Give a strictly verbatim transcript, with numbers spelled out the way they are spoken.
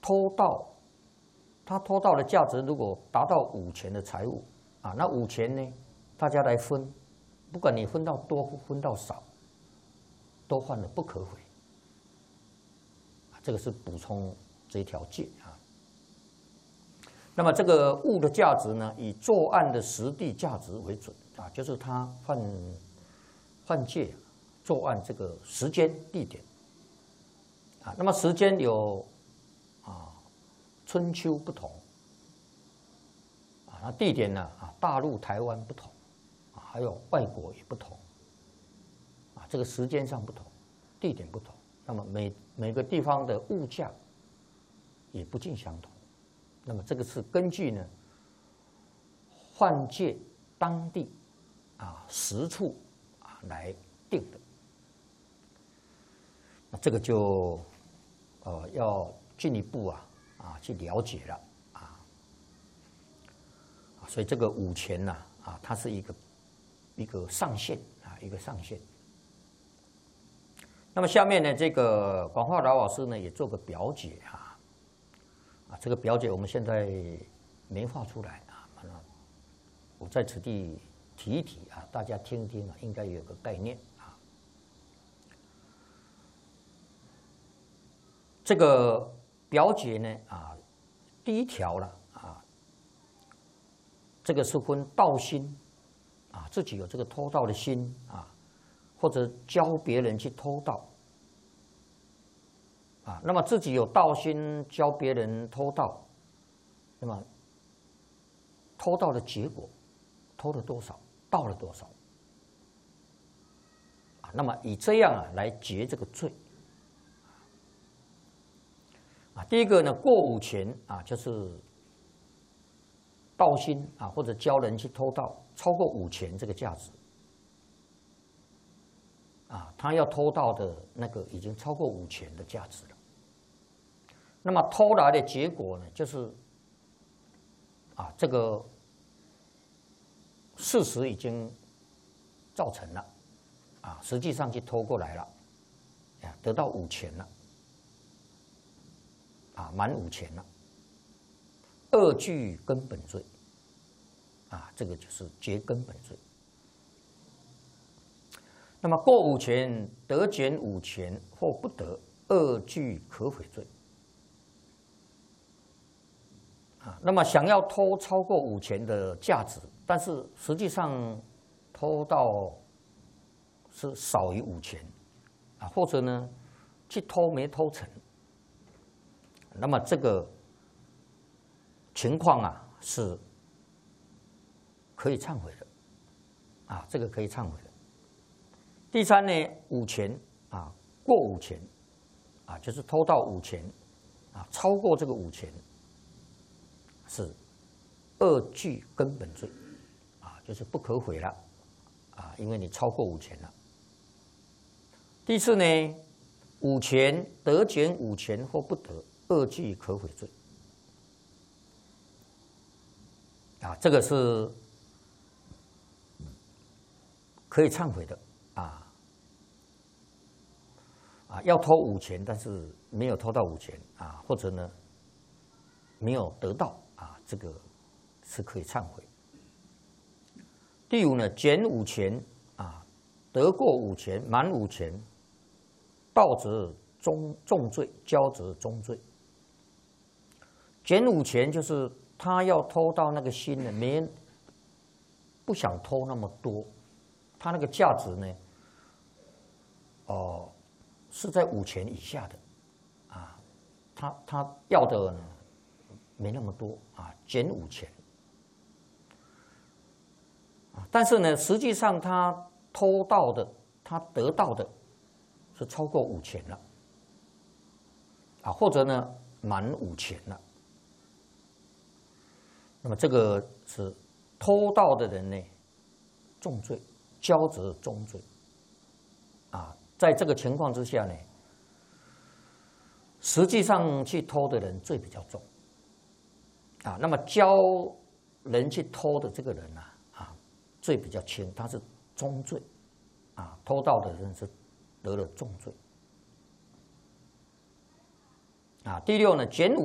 偷盗，他偷盗的价值如果达到五钱的财物啊，那五钱呢，大家来分，不管你分到多分到少，都犯了不可悔。这个是补充这一条戒啊。那么这个物的价值呢，以作案的实地价值为准啊，就是他犯犯戒作案这个时间地点啊。那么时间有啊春秋不同啊，那地点呢啊大陆台湾不同啊，还有外国也不同啊，这个时间上不同，地点不同。那么每每个地方的物价也不尽相同，那么这个是根据呢犯戒当地啊实处啊来定的。那这个就呃要进一步啊啊去了解了啊，所以这个五钱呐啊，它是一个一个上限啊，一个上限。那么下面呢，这个广化老老师呢也做个表解啊，啊，这个表解我们现在没画出来啊，我在此地提一提啊，大家听听啊，应该有个概念啊。这个表解呢啊，第一条了啊，这个是分盗心啊，自己有这个偷盗的心啊。或者教别人去偷盗，啊，那么自己有盗心，教别人偷盗，那么偷盗的结果，偷了多少，盗了多少，啊，那么以这样啊来结这个罪，啊，第一个呢过五钱啊，就是盗心啊，或者教人去偷盗，超过五钱这个价值。啊，他要偷盗的那个已经超过五钱的价值了。那么偷来的结果呢，就是啊，这个事实已经造成了，啊，实际上去偷过来了，啊，得到五钱了，啊，满五钱了，二具根本罪，啊，这个就是结根本罪。那么过五钱得减五钱或不得，二具可悔罪。啊，那么想要偷超过五钱的价值，但是实际上偷到是少于五钱，啊，或者呢去偷没偷成，那么这个情况啊是可以忏悔的，啊，这个可以忏悔的。第三呢，五钱啊，过五钱啊，就是偷到五钱啊，超过这个五钱是二具根本罪啊，就是不可悔了啊，因为你超过五钱了。第四呢，五钱得减五钱或不得，二具可悔罪啊，这个是可以忏悔的。啊啊，要偷五钱，但是没有偷到五钱啊，或者呢没有得到啊，这个是可以忏悔。第五呢，减五钱啊，得过五钱，满五钱，盗则重重罪，骄则中罪。减五钱就是他要偷到那个心呢，没不想偷那么多，他那个价值呢？哦，是在五钱以下的，啊，他他要的呢没那么多啊，减五钱，啊，但是呢，实际上他偷到的，他得到的是超过五钱了，啊，或者呢满五钱了，那么这个是偷盗的人呢重罪，骄则中罪，啊。在这个情况之下呢，实际上去偷的人罪比较重，啊，那么教人去偷的这个人呢，啊，罪比较轻，他是中罪，啊，偷盗的人是得了重罪，啊，第六呢，减五。